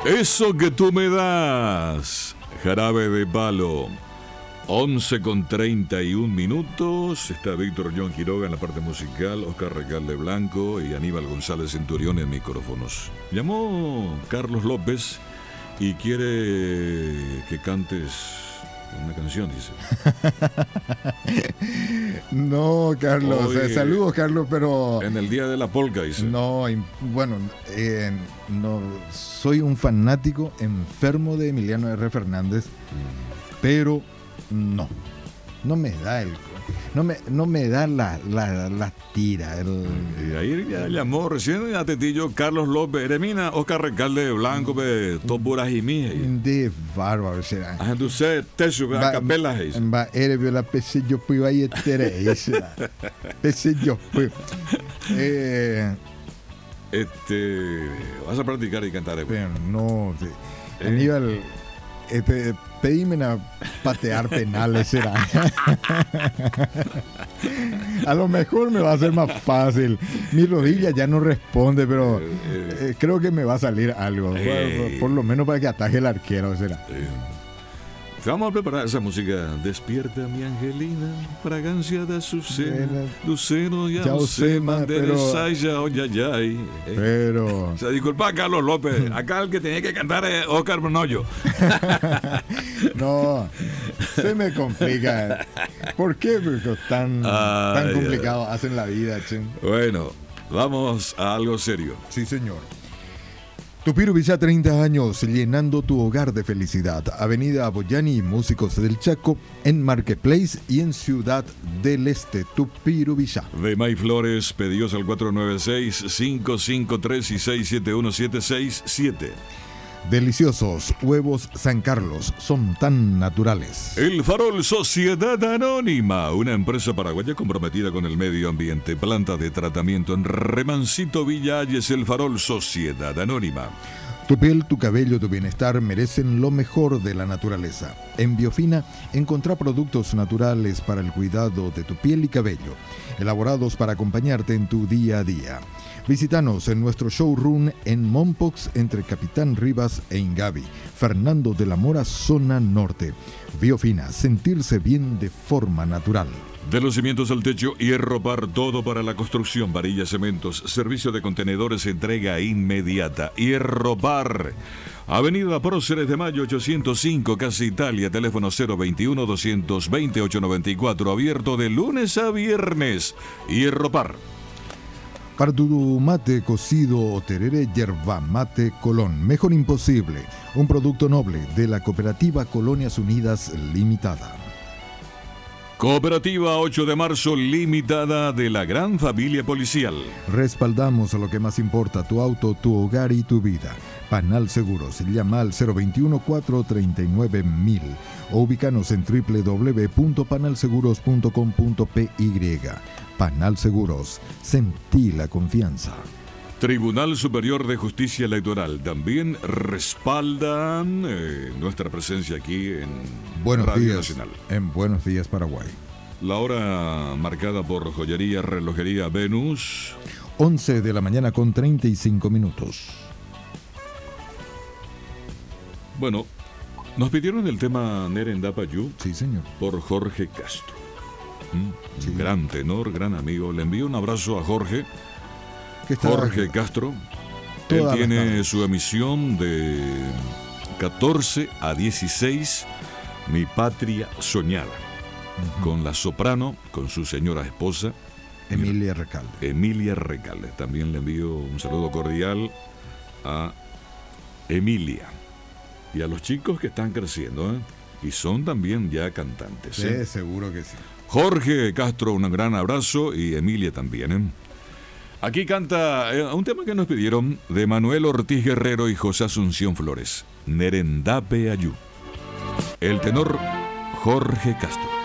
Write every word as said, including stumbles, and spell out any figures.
Eso que tú me das, Jarabe de Palo. once con treinta y un minutos. Está Víctor John Quiroga en la parte musical, Oscar Recalde Blanco y Aníbal González Centurión en micrófonos. Llamó Carlos López y quiere que cantes una canción, dice. No, Carlos, Hoy, eh, saludos, Carlos, pero... En el día de la polca, dice. No, bueno, eh, no, soy un fanático enfermo de Emiliano R. Fernández, mm. pero no, no me da el... No me, no me da la, la, la tira. El... Y ahí ya llamó recién a Tetillo Carlos López, Eremina, Oscar Recalde Blanco, be, Toburas y Mije. De bárbaro será. Ah, entonces, te sube a capela, dice. Va, eres la pese yo pues ahí estere, pese yo pues. Eh, este, vas a practicar y cantar. Pero no, te, Aníbal, este, pedime a patear penales será. A lo mejor me va a ser más fácil. Mi rodilla ya no responde, pero eh, creo que me va a salir algo. Eh, por, por lo menos para que ataje el arquero será. Eh. Vamos a preparar esa música. Despierta mi Angelina, fragancia de azucena, lucero ya se mandereza ya oyayay. Pero... O sea, disculpa, Carlos López. Acá el que tenía que cantar es Oscar Bronollo. No, se me complica. ¿Por qué? Porque tan, ah, tan complicado yeah. hacen la vida, che. Bueno, vamos a algo serio. Sí, señor. Tupirubicá, treinta años, llenando tu hogar de felicidad. Avenida Aboyani, Músicos del Chaco, en Marketplace y en Ciudad del Este, Tupirubicá. De May Flores, pedidos al cuatro nueve seis, cinco cinco tres y seis siete uno siete seis siete. Deliciosos huevos San Carlos, son tan naturales. El Farol Sociedad Anónima, una empresa paraguaya comprometida con el medio ambiente. Planta de tratamiento en Remancito Villa Ayes. El Farol Sociedad Anónima. Tu piel, tu cabello, tu bienestar merecen lo mejor de la naturaleza. En Biofina, encontrá productos naturales para el cuidado de tu piel y cabello, elaborados para acompañarte en tu día a día. Visítanos en nuestro showroom en Mompox entre Capitán Rivas e Ingavi, Fernando de la Mora, zona norte. Biofina, sentirse bien de forma natural. De los cimientos al techo, Hierropar, todo para la construcción, varillas, cementos, servicio de contenedores, entrega inmediata. Hierropar. Avenida Próceres de Mayo ochocientos cinco, Casa Italia, teléfono cero veintiuno, doscientos veinte, ochocientos noventa y cuatro, abierto de lunes a viernes. Hierropar. Para tu mate cocido o tereré, yerba mate Colón. Mejor imposible. Un producto noble de la Cooperativa Colonias Unidas Limitada. Cooperativa ocho de marzo Limitada de la Gran Familia Policial. Respaldamos lo que más importa, tu auto, tu hogar y tu vida. Panal Seguros, llama al cero veintiuno, cuatrocientos treinta y nueve mil o ubícanos en doble u doble u doble u punto panal seguros punto com punto pe ye. Panal Seguros, sentí la confianza. Tribunal Superior de Justicia Electoral también respaldan eh, nuestra presencia aquí en Buenos Radio días, Nacional. En Buenos Días, Paraguay. La hora marcada por Joyería Relojería Venus. once de la mañana con treinta y cinco minutos. Bueno, nos pidieron el tema Nerendapayú. Sí, señor. Por Jorge Castro. ¿Mm? Sí. Gran tenor, gran amigo. Le envío un abrazo a Jorge. Está Jorge Castro. Él tiene su emisión de catorce a dieciséis, Mi Patria Soñada, uh-huh. con la soprano, con su señora esposa, Emilia Recalde. Emilia Recalde. También le envío un saludo cordial a Emilia y a los chicos que están creciendo, ¿eh? Y son también ya cantantes. Sí, ¿eh? seguro que sí. Jorge Castro, un gran abrazo, y Emilia también, ¿eh? Aquí canta eh, un tema que nos pidieron de Manuel Ortiz Guerrero y José Asunción Flores, Nerendape Ayú. El tenor Jorge Castro.